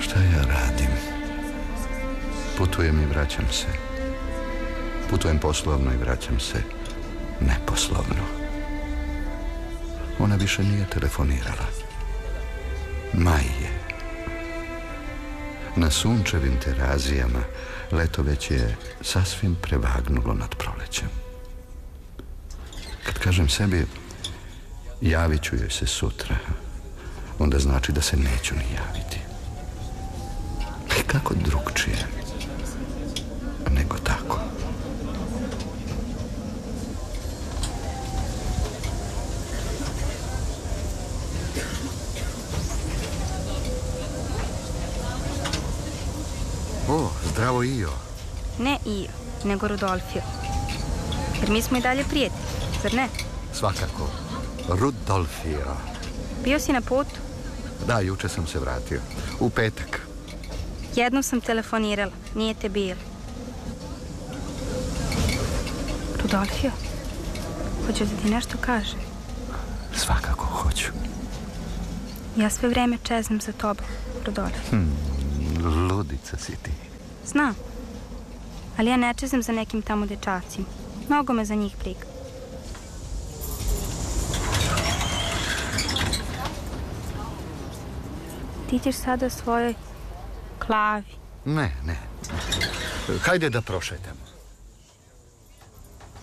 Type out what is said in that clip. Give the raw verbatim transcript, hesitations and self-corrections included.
Šta ja radim? Putujem i vraćam se. Putujem poslovno i vraćam se neposlovno. Ona više nije telefonirala. Maj je. Na sunčevim terazijama leto već je sasvim prevagnulo nad prolećem. Kad kažem sebi javit ću joj se sutra, onda znači da se neću ni javiti. I kako drugčije nego tako. O, zdravo Io. Ne Io, nego Rudolfio. Jer mi smo i dalje prijatelji, zar ne? Svakako. Rudolfio. Bio si na putu? Da, juče sam se vratio. U petak. Jednom sam telefonirala, nije te bilo. Rudolfio, hoćeš da ti nešto kaže? Svakako hoću. Ja sve vreme čeznem za tobom, Rudolfio. Hmm, ludica si ti. Znam, ali ja ne čeznem za nekim tamo dečacima. Mnogo me za njih briga. Ti ćeš sada svojoj Klavi. Ne, ne. Hajde da prošetam.